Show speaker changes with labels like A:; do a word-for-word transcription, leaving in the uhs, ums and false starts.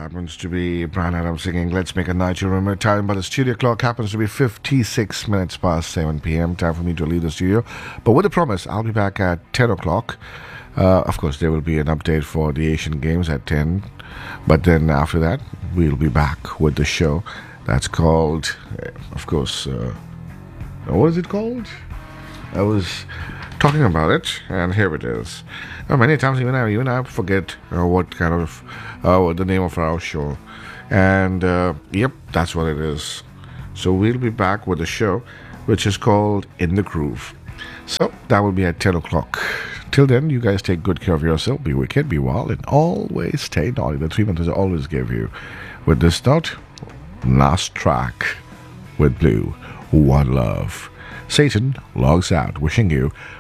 A: happens to be Brian Adams singing Let's Make a Night You Remember Time, but the studio clock happens to be fifty-six minutes past seven p.m. Time for me to leave the studio. But with a promise, I'll be back at ten o'clock. Uh, of course, there will be an update for the Asian Games at ten. But then after that, we'll be back with the show that's called, of course, uh, what is it called? I was talking about it, and here it is. Uh, many times even I, even I forget uh, what kind of, uh, what the name of our show. And, uh, yep, that's what it is. So we'll be back with a show, which is called In the Groove. So that will be at ten o'clock. Till then, you guys take good care of yourself, be wicked, be wild, and always stay naughty. The three mentors I always give you. With this note, last track with Blue, One Love. Satan logs out, wishing you